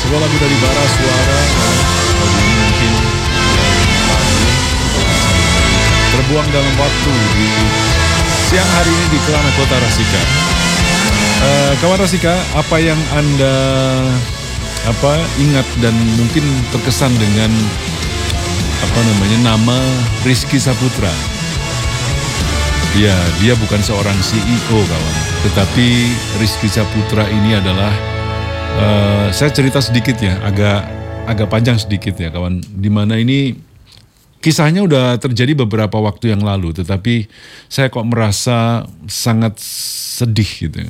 Sebuah lagu dari Bara Suara, lagu ini mungkin terbuang dalam waktu di siang hari ini di Kelana Kota Rasika. Kawan Rasika, apa yang Anda ingat dan mungkin terkesan dengan nama Rizky Saputra? Ya, dia bukan seorang CEO kawan, tetapi Rizky Saputra ini adalah saya cerita sedikit ya, agak panjang sedikit ya kawan, dimana ini kisahnya udah terjadi beberapa waktu yang lalu, tetapi saya kok merasa sangat sedih gitu.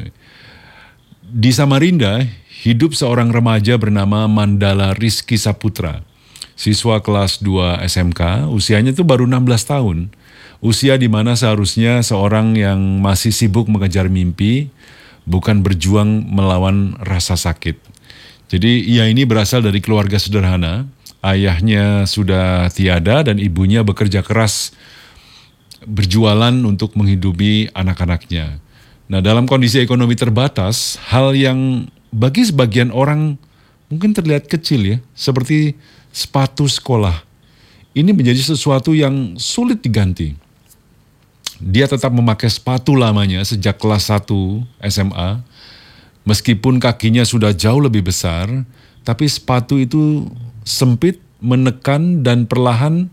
Di Samarinda hidup seorang remaja bernama Mandala Rizky Saputra, siswa kelas 2 SMK, usianya itu baru 16 tahun. Usia di mana seharusnya seorang yang masih sibuk mengejar mimpi, bukan berjuang melawan rasa sakit. Jadi ia ini berasal dari keluarga sederhana, ayahnya sudah tiada dan ibunya bekerja keras berjualan untuk menghidupi anak-anaknya. Nah, dalam kondisi ekonomi terbatas, hal yang bagi sebagian orang mungkin terlihat kecil ya, seperti sepatu sekolah, ini menjadi sesuatu yang sulit diganti. Dia tetap memakai sepatu lamanya sejak kelas 1 SMA. Meskipun kakinya sudah jauh lebih besar, tapi sepatu itu sempit, menekan, dan perlahan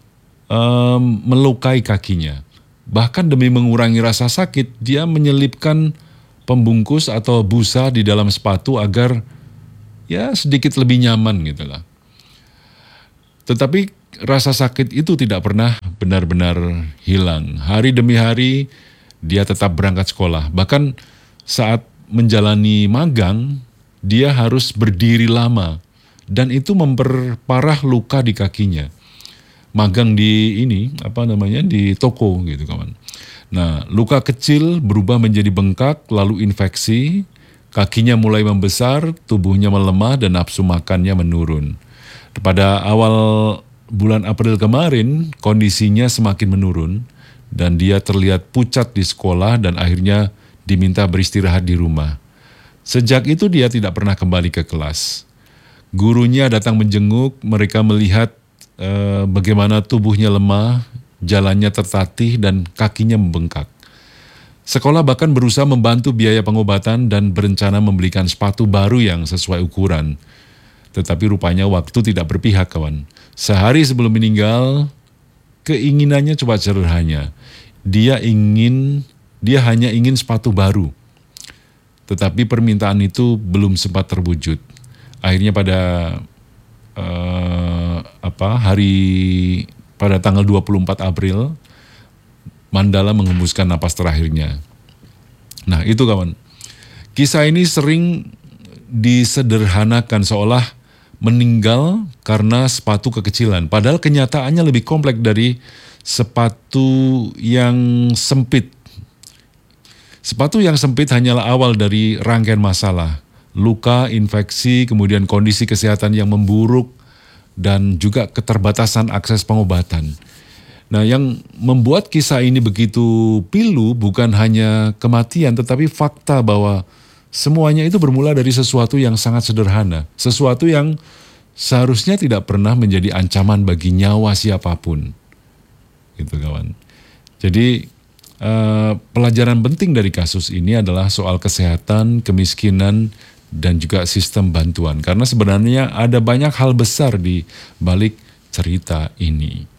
melukai kakinya. Bahkan demi mengurangi rasa sakit, dia menyelipkan pembungkus atau busa di dalam sepatu agar ya sedikit lebih nyaman gitu lah. Tetapi rasa sakit itu tidak pernah benar-benar hilang. Hari demi hari dia tetap berangkat sekolah. Bahkan saat menjalani magang, dia harus berdiri lama. Dan itu memperparah luka di kakinya. Magang di di toko gitu kawan. Nah, luka kecil berubah menjadi bengkak, lalu infeksi, kakinya mulai membesar, tubuhnya melemah dan nafsu makannya menurun. Pada awal bulan April kemarin, kondisinya semakin menurun dan dia terlihat pucat di sekolah dan akhirnya diminta beristirahat di rumah. Sejak itu dia tidak pernah kembali ke kelas. Gurunya datang menjenguk, mereka melihat bagaimana tubuhnya lemah, jalannya tertatih dan kakinya membengkak. Sekolah bahkan berusaha membantu biaya pengobatan dan berencana membelikan sepatu baru yang sesuai ukuran. Tetapi rupanya waktu tidak berpihak kawan. Sehari sebelum meninggal, keinginannya coba sederhana. Dia hanya ingin sepatu baru. Tetapi permintaan itu belum sempat terwujud. Akhirnya pada tanggal 24 April, Mandala mengembuskan napas terakhirnya. Nah itu kawan, kisah ini sering disederhanakan seolah meninggal karena sepatu kekecilan. Padahal kenyataannya lebih kompleks dari sepatu yang sempit. Sepatu yang sempit hanyalah awal dari rangkaian masalah. Luka, infeksi, kemudian kondisi kesehatan yang memburuk, dan juga keterbatasan akses pengobatan. Nah, yang membuat kisah ini begitu pilu bukan hanya kematian, tetapi fakta bahwa semuanya itu bermula dari sesuatu yang sangat sederhana. Sesuatu yang seharusnya tidak pernah menjadi ancaman bagi nyawa siapapun. Gitu kawan. Jadi pelajaran penting dari kasus ini adalah soal kesehatan, kemiskinan, dan juga sistem bantuan. Karena sebenarnya ada banyak hal besar di balik cerita ini.